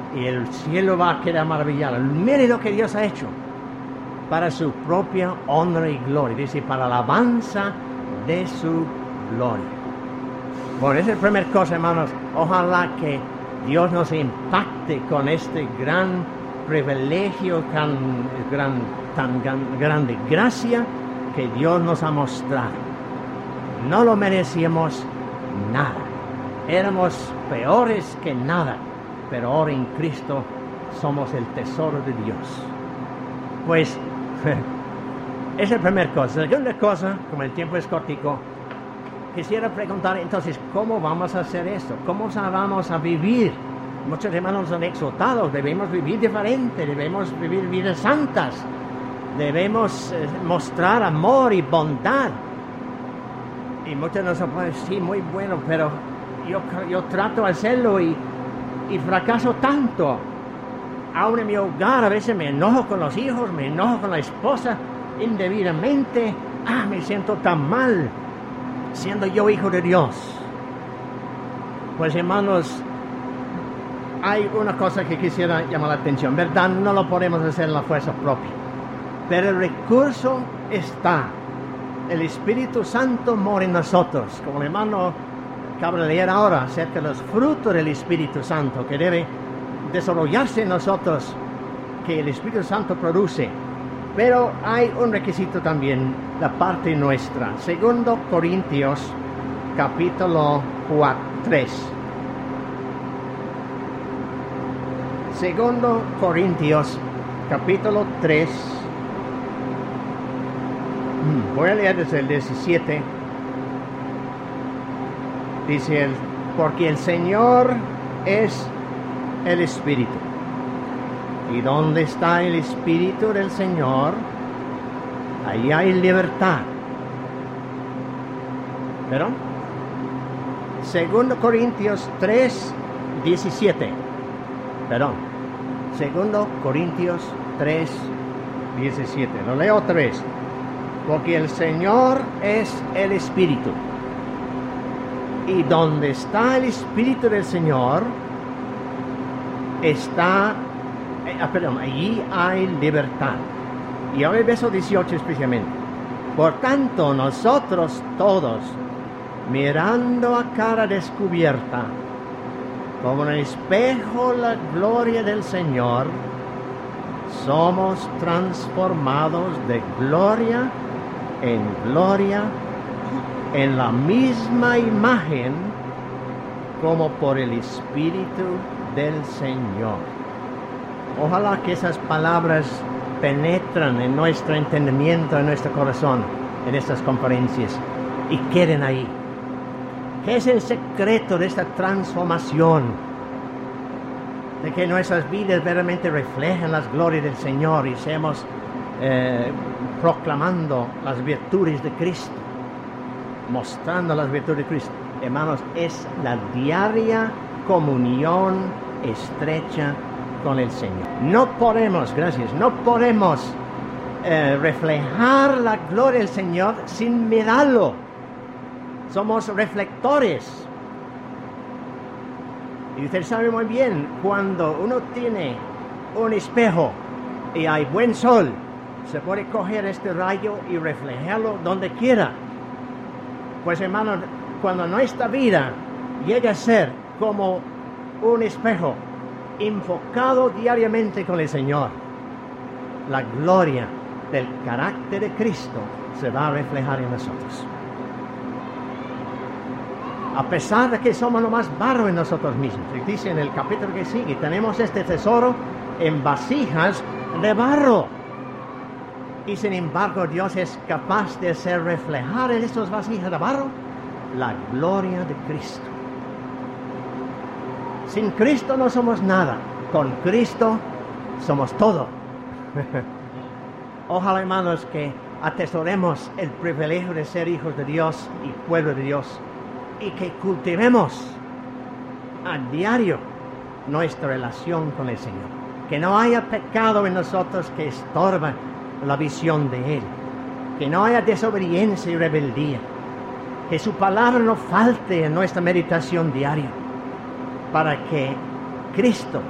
y el cielo va a quedar maravillado. Mire lo que Dios ha hecho para su propia honra y gloria. Dice, para la alabanza de su gloria. Bueno, esa es la primera cosa, hermanos. Ojalá que Dios nos impacte con este gran privilegio, tan grande gracia que Dios nos ha mostrado. No lo merecíamos nada. Éramos peores que nada, pero ahora en Cristo somos el tesoro de Dios. Pues, esa es la primera cosa. La segunda cosa, como el tiempo es cortico, quisiera preguntar entonces, ¿cómo vamos a hacer esto? ¿Cómo vamos a vivir? Muchos hermanos nos han exhortado, debemos vivir diferente, debemos vivir vidas santas, debemos mostrar amor y bondad. Y muchos nos dicen, sí, muy bueno, pero yo trato de hacerlo y fracaso tanto. Aún en mi hogar a veces me enojo con los hijos, me enojo con la esposa indebidamente. Me siento tan mal siendo yo hijo de Dios. Pues hermanos, hay una cosa que quisiera llamar la atención, ¿verdad? No lo podemos hacer en la fuerza propia, pero el recurso está. El Espíritu Santo mora en nosotros, como el hermano acaba de leer ahora acerca de los frutos del Espíritu Santo que debe desarrollarse en nosotros, que el Espíritu Santo produce. Pero hay un requisito también, la parte nuestra. 2 Corintios, capítulo 3. 2 Corintios, capítulo 3. Voy a leer desde el 17. Dice él, porque el Señor es el Espíritu. Y donde está el Espíritu del Señor, ahí hay libertad. ¿Perdón? 2 Corintios 3, 17. Perdón. 2 Corintios 3, 17. Lo leo otra vez. Porque el Señor es el Espíritu. Y donde está el Espíritu del Señor, allí hay libertad. Y ahora el verso 18 especialmente. Por tanto, nosotros todos, mirando a cara descubierta, como en el espejo la gloria del Señor, somos transformados de gloria en gloria, en la misma imagen, como por el Espíritu del Señor. Ojalá que esas palabras penetren en nuestro entendimiento, en nuestro corazón, en estas conferencias, y queden ahí. ¿Qué es el secreto de esta transformación? De que nuestras vidas verdaderamente reflejen las glorias del Señor y seamos proclamando las virtudes de Cristo, mostrando las virtudes de Cristo. Hermanos, es la diaria comunión estrecha con el Señor. No podemos reflejar la gloria del Señor sin mirarlo. Somos reflectores. Y usted sabe muy bien, cuando uno tiene un espejo y hay buen sol, se puede coger este rayo y reflejarlo donde quiera. Pues hermanos, cuando nuestra vida llega a ser como un espejo enfocado diariamente con el Señor, la gloria del carácter de Cristo se va a reflejar en nosotros. A pesar de que somos nomás barro en nosotros mismos. Y dice en el capítulo que sigue, tenemos este tesoro en vasijas de barro. Y sin embargo, Dios es capaz de hacer reflejar en estas vasijas de barro la gloria de Cristo. Sin Cristo no somos nada. Con Cristo somos todo. Ojalá, hermanos, que atesoremos el privilegio de ser hijos de Dios y pueblo de Dios, y que cultivemos a diario nuestra relación con el Señor. Que no haya pecado en nosotros que estorba la visión de Él. Que no haya desobediencia y rebeldía. Que su palabra no falte en nuestra meditación diaria, para que Cristo